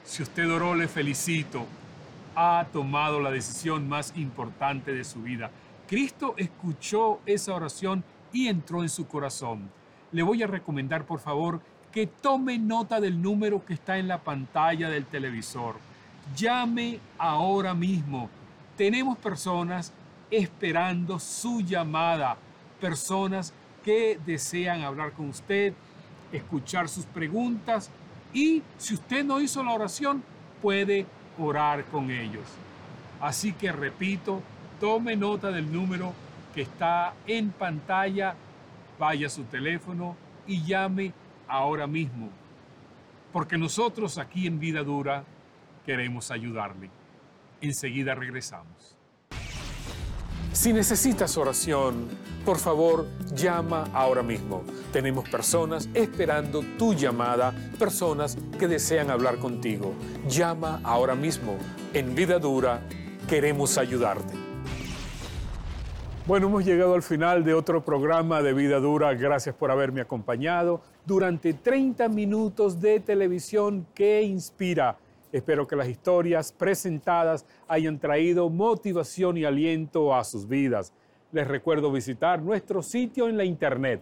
Si usted oró, le felicito. Ha tomado la decisión más importante de su vida. Cristo escuchó esa oración y entró en su corazón. Le voy a recomendar, por favor, que tome nota del número que está en la pantalla del televisor. Llame ahora mismo. Tenemos personas esperando su llamada, personas que desean hablar con usted, escuchar sus preguntas y si usted no hizo la oración, puede orar con ellos. Así que repito, tome nota del número que está en pantalla, vaya a su teléfono y llame ahora mismo. Porque nosotros aquí en Vida Dura queremos ayudarle. Enseguida regresamos. Si necesitas oración, por favor, llama ahora mismo. Tenemos personas esperando tu llamada, personas que desean hablar contigo. Llama ahora mismo. En Vida Dura queremos ayudarte. Bueno, hemos llegado al final de otro programa de Vida Dura. Gracias por haberme acompañado durante 30 minutos de televisión que inspira. Espero que las historias presentadas hayan traído motivación y aliento a sus vidas. Les recuerdo visitar nuestro sitio en la internet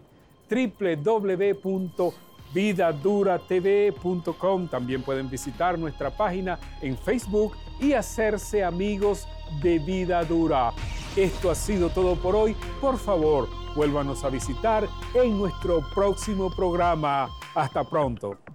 www.vidaduratv.com. También pueden visitar nuestra página en Facebook y hacerse amigos de Vida Dura. Esto ha sido todo por hoy. Por favor, vuélvanos a visitar en nuestro próximo programa. Hasta pronto.